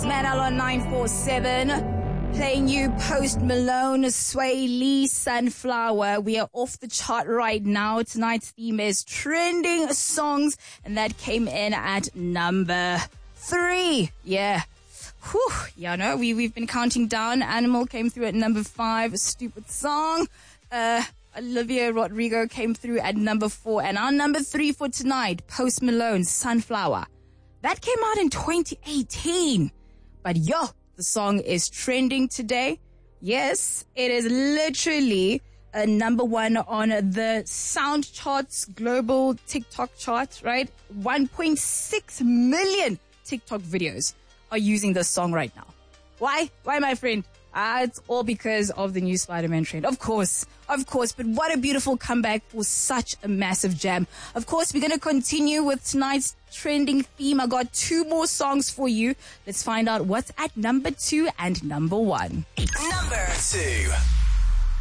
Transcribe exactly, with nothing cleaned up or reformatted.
It's Manal on nine four seven. Playing you Post Malone, Sway Lee, Sunflower. We are off the chart right now. Tonight's theme is trending songs, and that came in at number three. Yeah. Whew. Yeah, no, we, we've been counting down. Animal came through at number five. A Stupid Song. Uh, Olivia Rodrigo came through at number four. And our number three for tonight, Post Malone, Sunflower. That came out in twenty eighteen. But yo, the song is trending today. Yes, it is literally a number one on the sound charts, global TikTok charts, right? one point six million TikTok videos are using this song right now. Why? Why, my friend? Ah, it's all because of the new Spider-Man trend. Of course, of course. But what a beautiful comeback for such a massive jam. Of course, we're going to continue with tonight's trending theme. I got two more songs for you. Let's find out what's at number two and number one. Number two.